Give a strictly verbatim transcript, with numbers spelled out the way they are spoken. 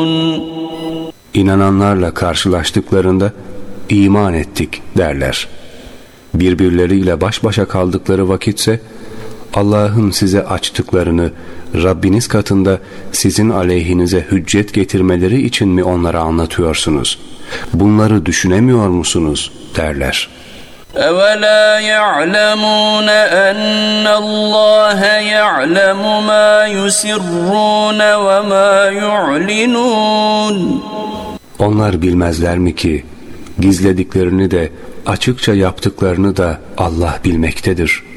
İnananlarla karşılaştıklarında iman ettik derler. Birbirleriyle baş başa kaldıkları vakitse Allah'ın size açtıklarını Rabbiniz katında sizin aleyhinize hüccet getirmeleri için mi onlara anlatıyorsunuz? Bunları düşünemiyor musunuz? derler. أَوَلَا يَعْلَمُونَ أَنَّ اللّٰهَ يَعْلَمُ مَا يُسِرُّونَ وَمَا يُعْلِنُونَ Onlar bilmezler mi ki gizlediklerini de açıkça yaptıklarını da Allah bilmektedir.